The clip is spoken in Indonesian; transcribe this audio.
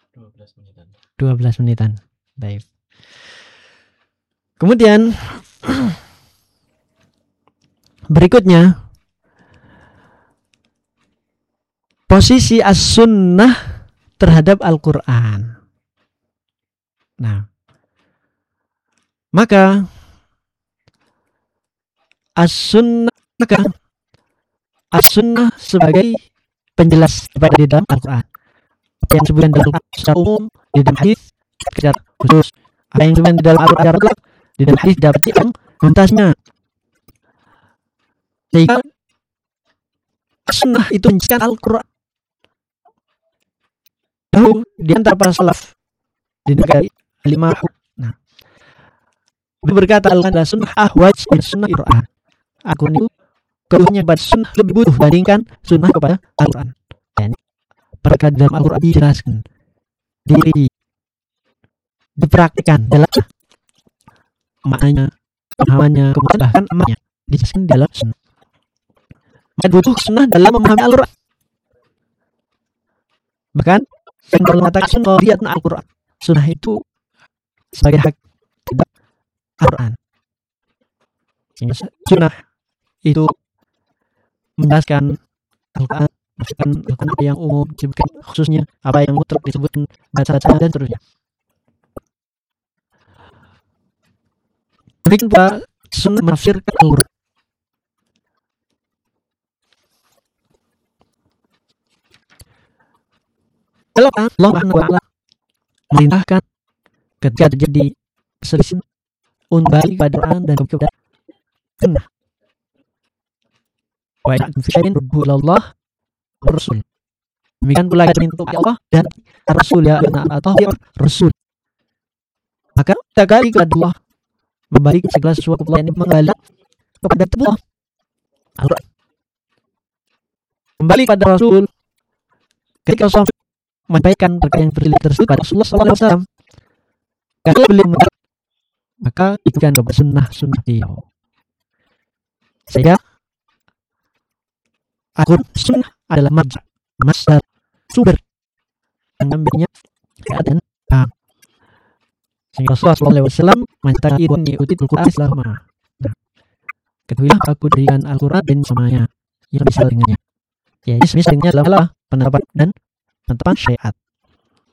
12 menitan. 12 menitan. Baik. Kemudian berikutnya posisi as-sunnah terhadap Al-Quran. Nah, maka as-sunnah sebagai penjelas kepada di dalam Al-Quran. Apa yang disebutkan dalam Al-Quran secara umum, di dalam hadis secara khusus. Apa yang disebutkan di dalam Al-Quran di dalam hadis dapat yang tuntasnya. Sehingga as-sunnah itu menjelaskan Al-Quran. Dahulu di antara para salaf di negara Alimah. Nah, beliau berkata Al-Quran adalah sunnah ahwaj min sunnah Al-Quran. Al-Quran itu keduanya pada sunnah lebih butuh bandingkan sunnah kepada Al-Quran. Yani, perkara dalam Al-Quran dijelaskan, dipraktikkan dalam maknanya, pemahamannya, kemudian bahkan amalnya dijelaskan dalam sunnah. Maka butuh sunnah dalam memahami Al-Quran. Bahkan yang kalau mengatakan sunnah lihat Al-Quran, sunnah itu sebagai hak tidak Al-Quran. Sehingga sunnah itu menjelaskan Al-Quran, maksudkan Al-Quran yang umum, disebutkan khususnya apa yang mutlak disebutkan baca-baca dan seterusnya. Demikian pula sunnah menafsirkan Al-Quran. Kalau Allah Subhanahu wa Ta'ala merintahkan ketika terjadi perselisihan untuk balik pada Quran dan kepada sunnah. Wa in fi syai'in rudduhu ila Allah wa Rasul. Demikian pula perintah Allah dan Rasul ya atau Rasul. Maka kita kali kepada Allah membalik segala sesuatu yang mengalah kepada Allah. Al-Quran. Kembali pada Rasul ketika Rasul menyampaikan perkara yang berlilit tersebut pada Rasulullah SAW. Kalau beliau maka itu kan kepada sunnah beliau. Sehingga Al-Quran sunnah adalah masdar sumber mengambilnya dan sehingga Rasulullah SAW menyatakan ini utitul Quran selama. Nah, ketahuilah aku diberikan Al-Quran dan semuanya yang bisa dengannya. Ya, ini dengannya adalah pendapat dan penetapan syariat.